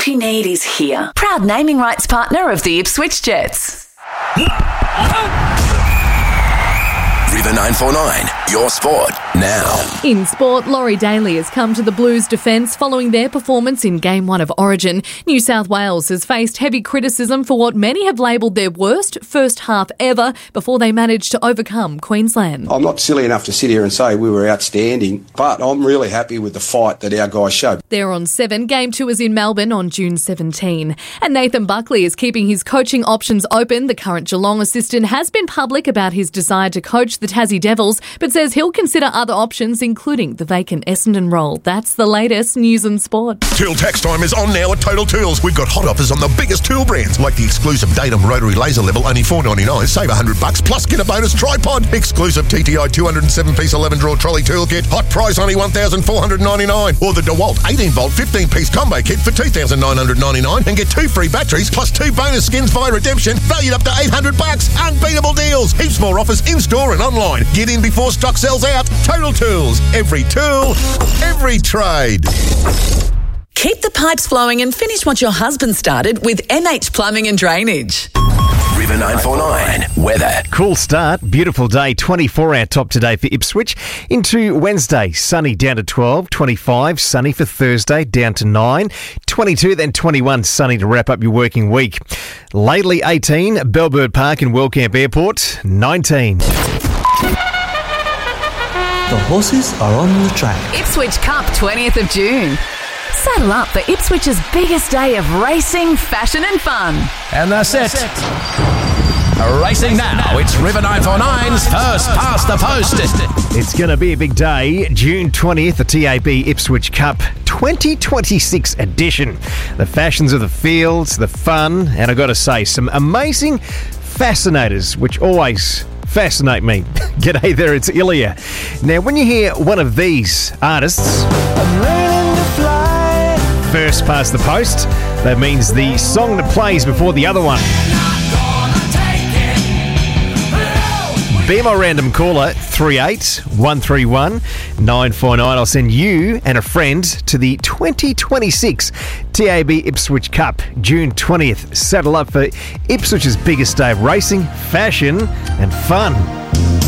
help you need is here. Proud naming rights partner of the Ipswich Jets. River 949, your sport now. In sport, Laurie Daly has come to the Blues' defence following their performance in Game 1 of Origin. New South Wales has faced heavy criticism for what many have labelled their worst first half ever before they managed to overcome Queensland. I'm not silly enough to sit here and say we were outstanding, but I'm really happy with the fight that our guys showed. They're on 7. Game 2 is in Melbourne on June 17. And Nathan Buckley is keeping his coaching options open. The current Geelong assistant has been public about his desire to coach the Tassie Devils, but says he'll consider other options, including the vacant Essendon role. That's the latest news and sport. Tool Tax Time is on now at Total Tools. We've got hot offers on the biggest tool brands, like the exclusive Datum Rotary Laser Level, only $4.99. Save $100, plus get a bonus tripod. Exclusive TTI 207-piece 11-drawer trolley toolkit. Hot price only $1,499. Or the DeWalt 18-volt 15-piece combo kit for $2,999 and get 2 free batteries plus 2 bonus skins via redemption, valued up to $800. Unbeatable deals. Heaps more offers in-store and online. Get in before stock sells out. Total Tools. Every tool, every trade. Keep the pipes flowing and finish what your husband started with MH Plumbing and Drainage. River 949, weather. Cool start, beautiful day, 24 our top today for Ipswich. Into Wednesday, sunny down to 12, 25, sunny for Thursday, down to 9, 22, then 21, sunny to wrap up your working week. Lately 18, Bellbird Park and Wellcamp Airport, 19. The horses are on the track. Ipswich Cup, 20th of June. Saddle up for Ipswich's biggest day of racing, fashion and fun. And that's it. Racing now, it's River 949's first past the post. It's going to be a big day, June 20th, the TAB Ipswich Cup 2026 edition. The fashions of the fields, the fun, and I've got to say, some amazing fascinators, which always fascinate me. G'day there, it's Ilya. Now, when you hear one of these artists first past the post, that means the song that plays before the other one. Be my random caller, 38131 949. I'll send you and a friend to the 2026 TAB Ipswich Cup, June 20th. Saddle up for Ipswich's biggest day of racing, fashion and fun.